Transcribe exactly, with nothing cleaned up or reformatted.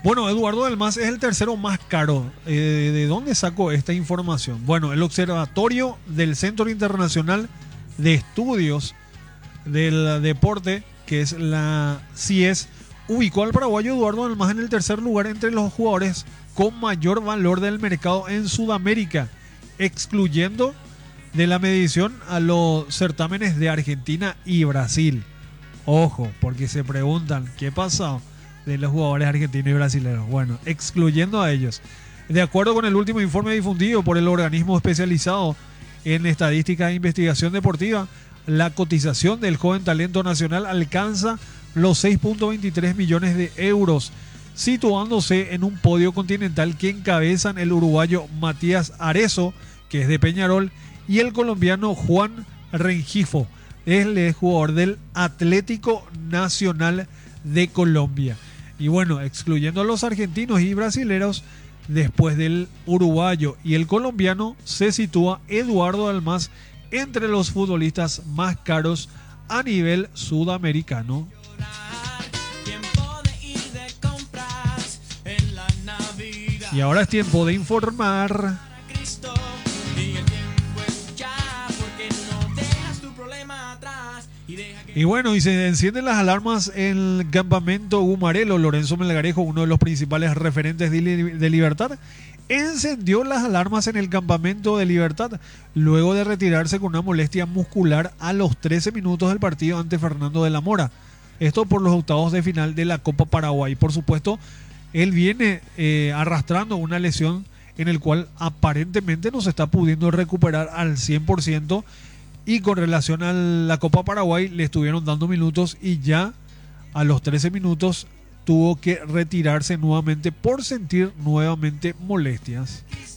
Bueno, Eduardo Delmas es el tercero más caro. Eh, ¿De dónde sacó esta información? Bueno, el Observatorio del Centro Internacional de Estudios del Deporte, que es la C I E S, ubicó al paraguayo Eduardo Delmas en el tercer lugar entre los jugadores con mayor valor del mercado en Sudamérica, excluyendo de la medición a los certámenes de Argentina y Brasil. Ojo, porque se preguntan qué pasó de los jugadores argentinos y brasileños. Bueno, excluyendo a ellos. De acuerdo con el último informe difundido por el organismo especializado en estadística e investigación deportiva, la cotización del joven talento nacional alcanza los seis punto veintitrés millones de euros, situándose en un podio continental que encabezan el uruguayo Matías Arezzo, que es de Peñarol, y el colombiano Juan Rengifo, él es jugador del Atlético Nacional de Colombia. Y bueno, excluyendo a los argentinos y brasileros, después del uruguayo y el colombiano, se sitúa Eduardo Delmas entre los futbolistas más caros a nivel sudamericano. Y ahora es tiempo de informar. Y bueno, y se encienden las alarmas en el campamento Gumarelo. Lorenzo Melgarejo, uno de los principales referentes de, de Libertad, encendió las alarmas en el campamento de Libertad luego de retirarse con una molestia muscular a los trece minutos del partido ante Fernando de la Mora. Esto por los octavos de final de la Copa Paraguay. Por supuesto, él viene eh, arrastrando una lesión en el cual aparentemente no se está pudiendo recuperar al cien por ciento. Y con relación a la Copa Paraguay, le estuvieron dando minutos y ya a los trece minutos tuvo que retirarse nuevamente por sentir nuevamente molestias.